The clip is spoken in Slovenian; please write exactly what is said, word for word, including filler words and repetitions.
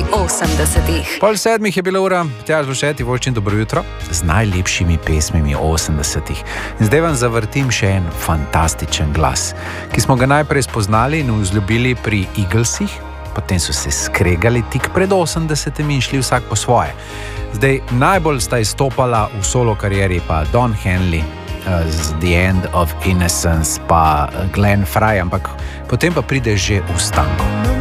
osemdesetih. Pol sedmih je bila ura, Tjaž Lušet, Ivoščin, dobro jutro, z najlepšimi pesmimi osemdesetih. In zdaj vam zavrtim še en fantastičen glas, ki smo ga najprej spoznali in vzljubili pri Eaglesih, potem so se skregali tik pred osemdesetimi in šli vsak po svoje. Zdaj najbolj sta izstopala v solo karieri pa Don Henley uh, z The End of Innocence pa Glenn Frey, ampak potem pa pride že v stanko.